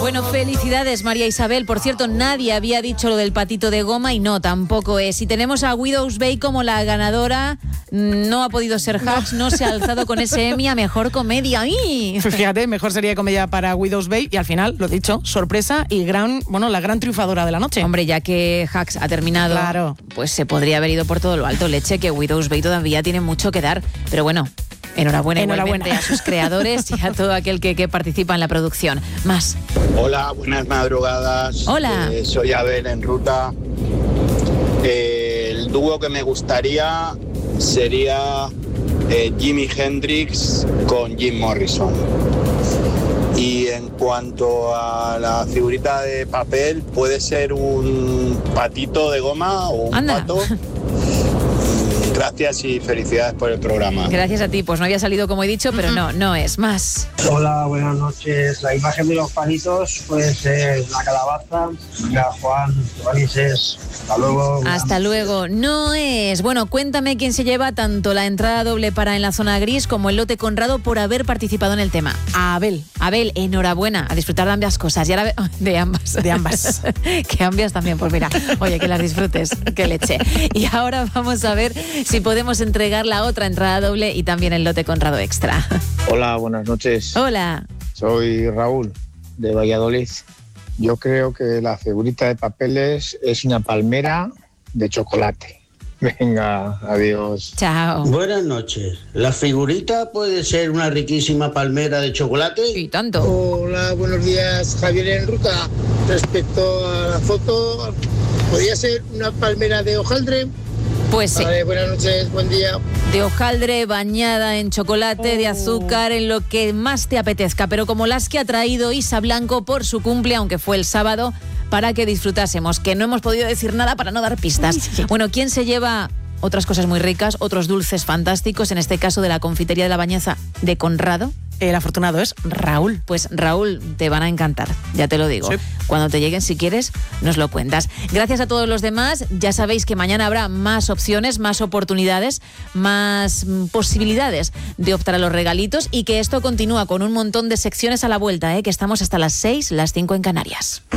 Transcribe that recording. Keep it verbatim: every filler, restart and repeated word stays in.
Bueno, felicidades, María Isabel. Por cierto, nadie había dicho lo del patito de goma y no, tampoco es. Y tenemos a Widow's Bay como la ganadora. No ha podido ser Hacks, no se ha alzado con ese Emmy a Mejor Comedia. ¡Ay! Fíjate, mejor sería comedia para Widow's Bay y al final, lo dicho, sorpresa y gran, bueno, la gran triunfadora de la noche. Hombre, ya que Hacks ha terminado, claro, pues se podría haber ido por todo lo alto. Leche, que Widow's Bay todavía tiene mucho que dar. Pero bueno, enhorabuena, enhorabuena igualmente a sus creadores y a todo aquel que, que participa en la producción. Más. Hola, buenas madrugadas. Hola. Eh, soy Abel en ruta. Eh, el dúo que me gustaría sería eh, Jimi Hendrix con Jim Morrison. Y en cuanto a la figurita de papel, puede ser un patito de goma o un Anda. pato. Gracias y felicidades por el programa. Gracias a ti. Pues no había salido como he dicho, pero no, no es. Más. Hola, buenas noches. La imagen de los palitos puede ser la calabaza. Venga, Juan, Juanises, hasta luego. Hasta luego. No es. Bueno, cuéntame quién se lleva tanto la entrada doble para En la Zona Gris como el lote Conrado por haber participado en el tema. Abel. Abel, enhorabuena. A disfrutar de ambas cosas. Y ahora de ambas. De ambas. Que ambas también. Pues mira, oye, que las disfrutes. Que leche. Y ahora vamos a ver si podemos entregar la otra entrada doble y también el lote Conrado Extra. Hola, buenas noches. Hola. Soy Raúl, de Valladolid. Yo creo que la figurita de papeles es una palmera de chocolate. Venga, adiós. Chao. Buenas noches. ¿La figurita puede ser una riquísima palmera de chocolate? Y tanto. Hola, buenos días. Javier en ruta. Respecto a la foto, ¿podría ser una palmera de hojaldre? Pues sí. Vale, buenas noches, buen día. De hojaldre, bañada en chocolate, oh. de azúcar, en lo que más te apetezca. Pero como las que ha traído Isa Blanco por su cumple, aunque fue el sábado, para que disfrutásemos, que no hemos podido decir nada para no dar pistas. Sí. Bueno, ¿quién se lleva otras cosas muy ricas, otros dulces fantásticos, en este caso de la confitería de la Bañeza de Conrado? El afortunado es Raúl. Pues Raúl, te van a encantar, ya te lo digo. Sí. Cuando te lleguen, si quieres, nos lo cuentas. Gracias a todos los demás. Ya sabéis que mañana habrá más opciones, más oportunidades, más posibilidades de optar a los regalitos y que esto continúa con un montón de secciones a la vuelta, ¿eh? Que estamos hasta las seis, las cinco en Canarias.